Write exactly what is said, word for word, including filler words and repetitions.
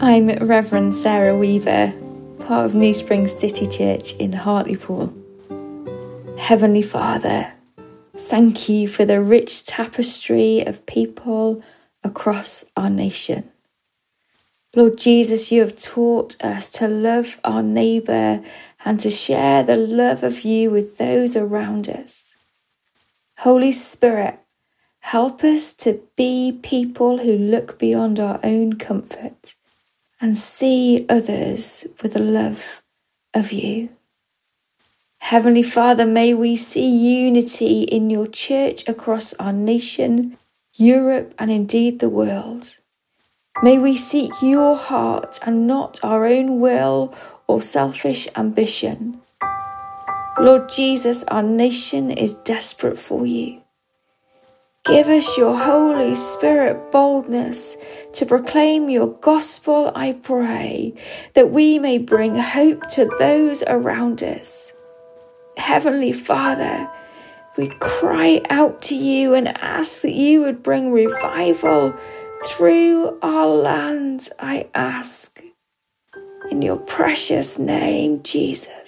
I'm Reverend Sarah Weaver, part of New Spring City Church in Hartlepool. Heavenly Father, thank you for the rich tapestry of people across our nation. Lord Jesus, you have taught us to love our neighbour and to share the love of you with those around us. Holy Spirit, help us to be people who look beyond our own comfort and see others with the love of you. Heavenly Father, may we see unity in your church across our nation, Europe, and indeed the world. May we seek your heart and not our own will or selfish ambition. Lord Jesus, our nation is desperate for you. Give us your Holy Spirit boldness to proclaim your gospel, I pray, that we may bring hope to those around us. Heavenly Father, we cry out to you and ask that you would bring revival through our land, I ask. In your precious name, Jesus.